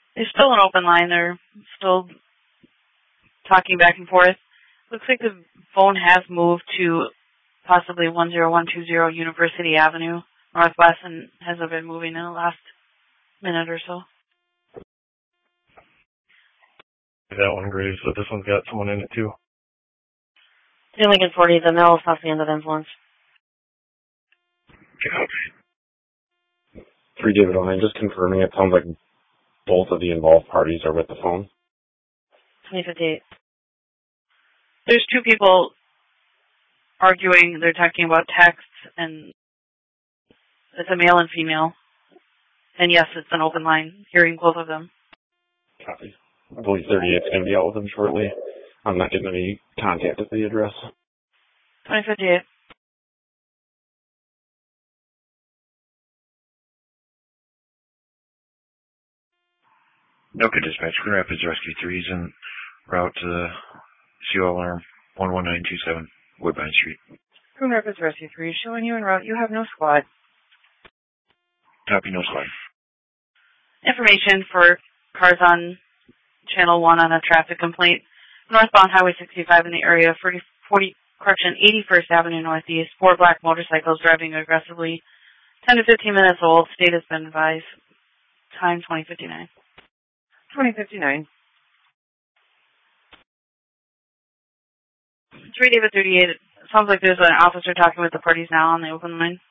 There's still an open line. They're still talking back and forth. Looks like the phone has moved to possibly 10120 University Avenue Northwest and hasn't been moving in the last minute or so. That one, Graves, but this one's got someone in it too. Lincoln 40, the mill off the end of influence. Okay. 3 David O'Neill, just confirming it sounds like both of the involved parties are with the phone. 2058. There's 2 people arguing. They're talking about texts, and it's a male and female. And yes, it's an open line, hearing both of them. Copy. I believe 38's going to be out with them shortly. I'm not getting any contact at the address. 2058. Okay, dispatch. Coon Rapids Rescue 3 is en route to the CO alarm 11927 Woodbine Street. Coon Rapids Rescue 3 showing you en route. You have no squad. Copy, no squad. Information for cars on Channel 1 on a traffic complaint. Northbound Highway 65 in the area, 81st Avenue Northeast. 4 black motorcycles driving aggressively. 10 to 15 minutes old. State has been advised. Time 2059. 2059. 3 David 38. It sounds like there's an officer talking with the parties now on the open line.